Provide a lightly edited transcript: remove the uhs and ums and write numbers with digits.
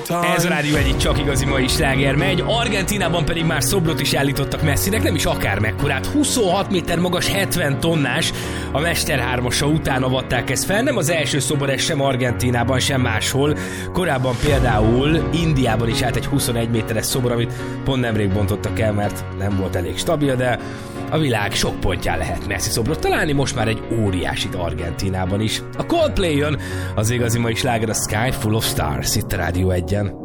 Ez a Rádió egyik csak igazi mai sláger megy. Argentínában pedig már szobrot is állítottak Messinek, nem is akár mekkorát. 26 méter magas, 70 tonnás. A Mester 3-asa után avatták ezt fel. Nem az első szobor, ez sem Argentínában, sem máshol. Korábban például Indiában is állt egy 21 méteres szobor, amit pont nemrég bontottak el, mert nem volt elég stabil, de a világ sok pontján lehet Messi szobrot találni, most már egy óriásit Argentínában is. A Coldplay jön, az igazi mai sláger a Sky Full of Stars itt a Rádió 1-en.